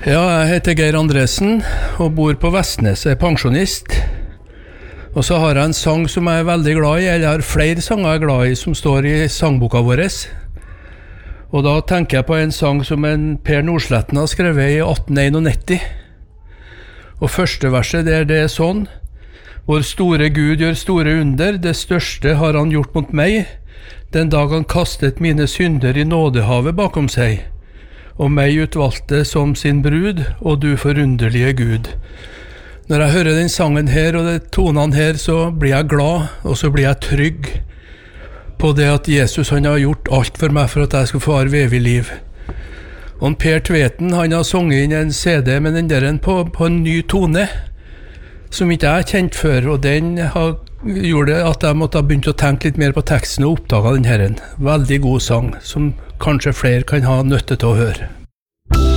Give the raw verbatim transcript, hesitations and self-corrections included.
Ja, jeg heter Geir Andresen og bor på Vestnes, jeg er pensjonist. Og så har jeg en sang som jeg er veldig glad i, eller jeg har flere sanger jeg er glad i som står i sangboka vår. Og da tenker jeg på en sang som en Per Nordsletten har skrevet i atten nittien. Og første verset der det er sånn: Vår store Gud gjør store under, det største har han gjort mot meg, den dag han kastet mine synder i nådehavet bakom seg, og meg utvalgte som sin brud, og du forunderlige Gud. Når jeg hører den sangen her og de tonene her, så blir jeg glad, og så blir jeg trygg på det at Jesus han har gjort alt for meg for at jeg skal få ha evig liv. Og Per Tveten han har sunget inn en C D med den der på, på en ny tone, som ikke jeg har kjent før, og den har, gjorde at jeg måtte ha begynt å tenke litt mer på teksten og oppdaga den her. Veldig god sang, som kanskje flere kan ha nytte til å høre.